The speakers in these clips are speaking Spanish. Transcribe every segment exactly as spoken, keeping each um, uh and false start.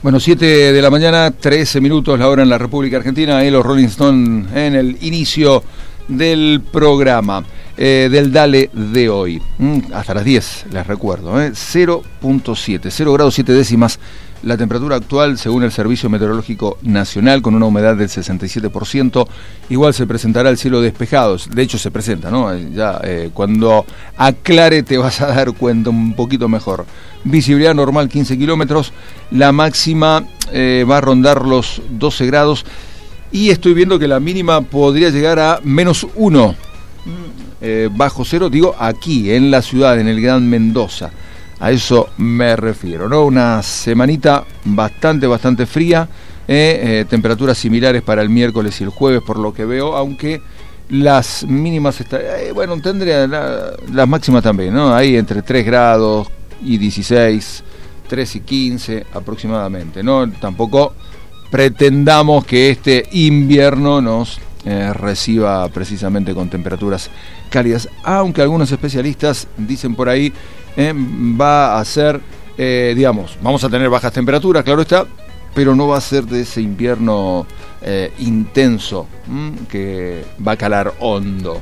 Bueno, siete de la mañana, trece minutos la hora en la República Argentina, ahí los Rolling Stones en el inicio del programa, eh, del Dale de hoy. Mm, hasta las diez, les recuerdo, eh, cero punto siete, cero grados siete décimas la temperatura actual según el Servicio Meteorológico Nacional, con una humedad del sesenta y siete por ciento. Igual se presentará el cielo despejado, de hecho se presenta, ¿no? Ya eh, cuando aclare te vas a dar cuenta un poquito mejor. Visibilidad normal quince kilómetros, la máxima eh, va a rondar los doce grados y estoy viendo que la mínima podría llegar a menos uno, eh, bajo cero, digo aquí en la ciudad, en el Gran Mendoza. A eso me refiero, ¿no? Una semanita bastante, bastante fría, eh, eh, temperaturas similares para el miércoles y el jueves, por lo que veo, aunque las mínimas, está, eh, bueno, tendría la, las máximas también, ¿no? Ahí entre tres grados y dieciséis, tres y quince aproximadamente, ¿no? Tampoco pretendamos que este invierno nos eh, reciba precisamente con temperaturas cálidas, aunque algunos especialistas dicen por ahí, Eh, va a ser, eh, digamos, vamos a tener bajas temperaturas, claro está, pero no va a ser de ese invierno eh, intenso ¿m? que va a calar hondo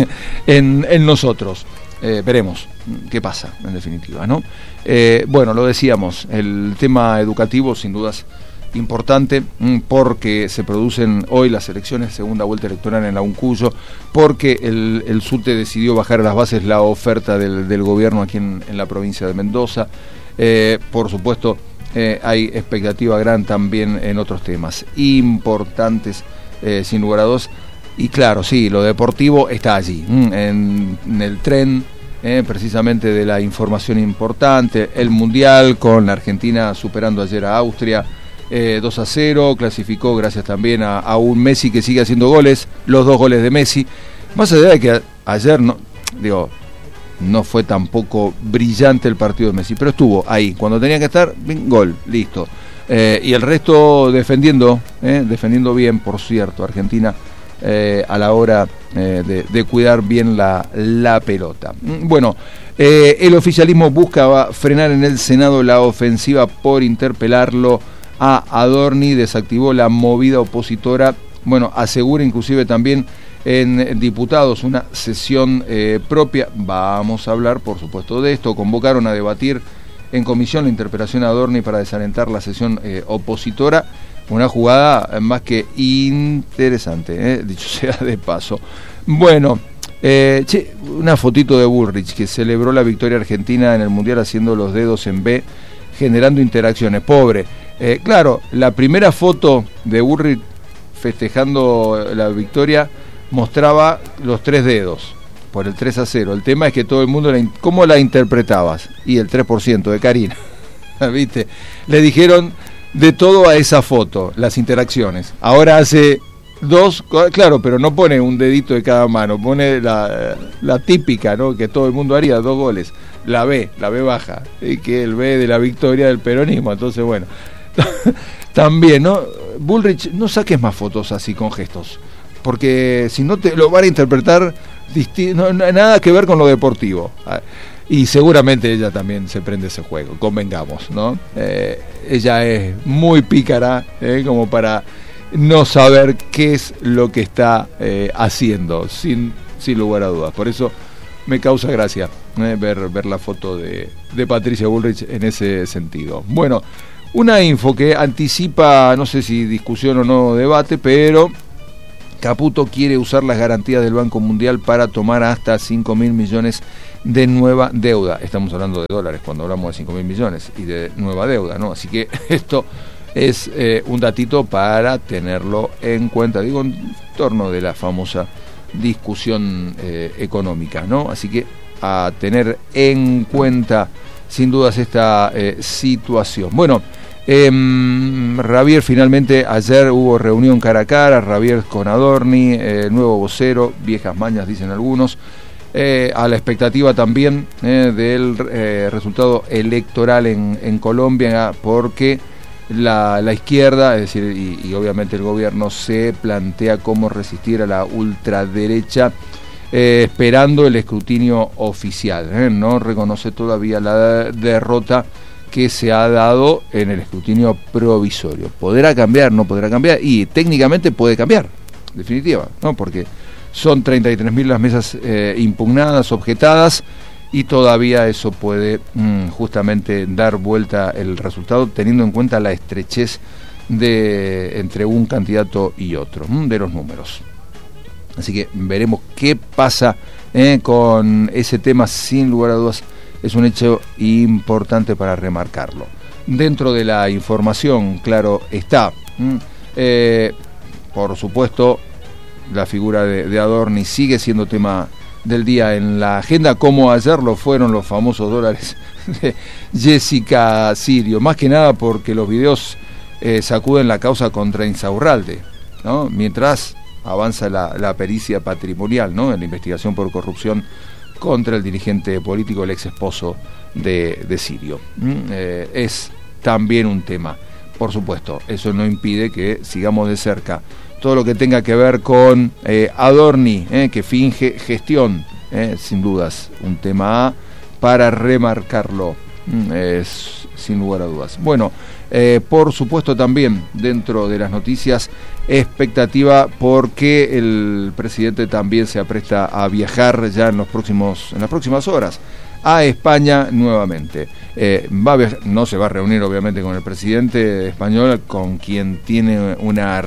en, en nosotros. Eh, veremos qué pasa, en definitiva, ¿no? Eh, bueno, lo decíamos, el tema educativo sin dudas importante, porque se producen hoy las elecciones, segunda vuelta electoral en la Uncuyo, porque el, el SUTE decidió bajar a las bases la oferta del, del gobierno aquí en, en la provincia de Mendoza. Eh, por supuesto, eh, hay expectativa gran también en otros temas importantes, eh, sin lugar a dudas. Y claro, sí, lo deportivo está allí, en, en el tren, eh, precisamente de la información importante, el Mundial con la Argentina superando ayer a Austria, Eh, dos a cero, clasificó gracias también a, a un Messi que sigue haciendo goles, los dos goles de Messi, más allá de que a, ayer no, digo, no fue tampoco brillante el partido de Messi, pero estuvo ahí, cuando tenía que estar, bien, gol, listo, eh, y el resto defendiendo, eh, defendiendo bien, por cierto, Argentina eh, a la hora eh, de, de cuidar bien la, la pelota. Bueno, eh, el oficialismo busca frenar en el Senado la ofensiva por interpelarlo a Adorni, desactivó la movida opositora, bueno, asegura inclusive también en diputados una sesión eh, propia, vamos a hablar por supuesto de esto, convocaron a debatir en comisión la interpelación a Adorni para desalentar la sesión eh, opositora, una jugada más que interesante, eh, dicho sea de paso. Bueno, eh, che, una fotito de Bullrich que celebró la victoria argentina en el Mundial haciendo los dedos en B, generando interacciones, pobre. Eh, claro, la primera foto de Bullrich festejando la victoria mostraba los tres dedos por el tres a cero. El tema es que todo el mundo, la, ¿cómo la interpretabas? Y el tres por ciento de Karina, ¿viste? Le dijeron de todo a esa foto, las interacciones. Ahora hace dos, claro, pero no pone un dedito de cada mano, pone la, la típica, ¿no? Que todo el mundo haría, dos goles. La B, la B baja, y que el B de la victoria del peronismo. Entonces, bueno, también, ¿no? Bullrich, no saques más fotos así con gestos, porque si no te lo van a interpretar disti- no, no, nada que ver con lo deportivo. Y seguramente ella también se prende ese juego, convengamos, ¿no? Eh, ella es muy pícara, ¿eh? Como para no saber qué es lo que está eh, haciendo, sin, sin lugar a dudas. Por eso me causa gracia eh, ver, ver la foto de, de Patricia Bullrich en ese sentido. Bueno, una info que anticipa, no sé si discusión o no debate, pero Caputo quiere usar las garantías del Banco Mundial para tomar hasta cinco mil millones de nueva deuda. Estamos hablando de dólares cuando hablamos de cinco mil millones y de nueva deuda, ¿no? Así que esto es eh, un datito para tenerlo en cuenta, digo, en torno de la famosa discusión eh, económica, ¿no? Así que a tener en cuenta sin dudas esta eh, situación. Bueno, eh, Javier, finalmente ayer hubo reunión cara a cara, Javier con Adorni, eh, nuevo vocero, viejas mañas dicen algunos, eh, a la expectativa también eh, del eh, resultado electoral en, en Colombia, porque la, la izquierda, es decir, y, y obviamente el gobierno se plantea cómo resistir a la ultraderecha, eh, esperando el escrutinio oficial, ¿eh? No reconoce todavía la derrota que se ha dado en el escrutinio provisorio. ¿Podrá cambiar? ¿No podrá cambiar? Y técnicamente puede cambiar, definitiva, ¿no? Porque son treinta y tres mil las mesas eh, impugnadas, objetadas, y todavía eso puede mmm, justamente dar vuelta el resultado, teniendo en cuenta la estrechez de entre un candidato y otro, mmm, de los números. Así que veremos qué pasa eh, con ese tema. Sin lugar a dudas es un hecho importante para remarcarlo. Dentro de la información, claro, está, mmm, eh, por supuesto, la figura de, de Adorni sigue siendo tema del día en la agenda, como ayer lo fueron los famosos dólares de Jessica Sirio, más que nada porque los videos eh, sacuden la causa contra Insaurralde, ¿no? Mientras avanza la, la pericia patrimonial, ¿no? En la investigación por corrupción contra el dirigente político, el ex esposo de, de Sirio. ¿Mm? Eh, es también un tema, por supuesto. Eso no impide que sigamos de cerca todo lo que tenga que ver con eh, Adorni, eh, que finge gestión, eh, sin dudas, un tema para remarcarlo, mm, es, sin lugar a dudas. Bueno, eh, por supuesto también dentro de las noticias, expectativa porque el presidente también se apresta a viajar ya en los próximos, en las próximas horas a España nuevamente. Eh, va a viajar, no se va a reunir obviamente con el presidente español, con quien tiene una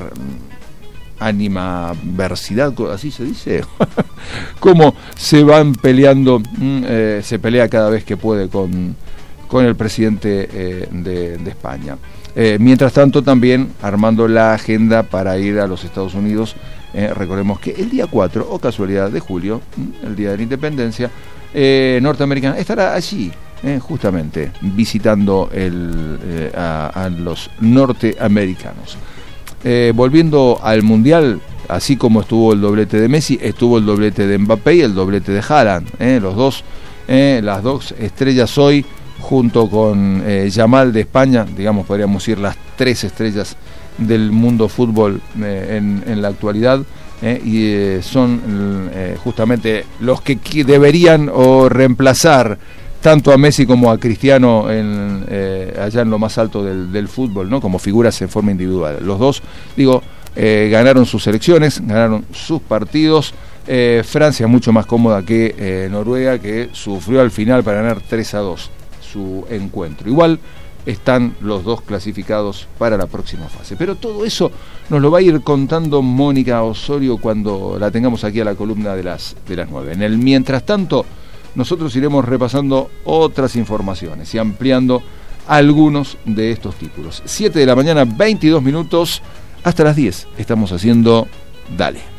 animadversidad, así se dice, cómo se van peleando, eh, se pelea cada vez que puede con, con el presidente eh, de, de España. Eh, mientras tanto también armando la agenda para ir a los Estados Unidos. Eh, recordemos que el día cuatro, o casualidad de julio, el día de la independencia eh, norteamericana, estará allí, eh, justamente visitando el, eh, a, a los norteamericanos. Eh, volviendo al Mundial, así como estuvo el doblete de Messi, estuvo el doblete de Mbappé y el doblete de Haaland, eh, los dos, eh, las dos estrellas hoy, junto con eh, Yamal de España, digamos, podríamos decir las tres estrellas del mundo fútbol eh, en, en la actualidad, eh, y eh, son eh, justamente los que deberían o reemplazar tanto a Messi como a Cristiano en, eh, allá en lo más alto del, del fútbol, ¿no? Como figuras en forma individual. Los dos, digo, eh, ganaron sus elecciones, ganaron sus partidos. Eh, Francia mucho más cómoda que eh, Noruega, que sufrió al final para ganar tres a dos su encuentro. Igual están los dos clasificados para la próxima fase. Pero todo eso nos lo va a ir contando Mónica Osorio cuando la tengamos aquí a la columna de las, de las nueve. En el mientras tanto, nosotros iremos repasando otras informaciones y ampliando algunos de estos títulos. siete de la mañana, veintidós minutos, hasta las diez. Estamos haciendo Dale.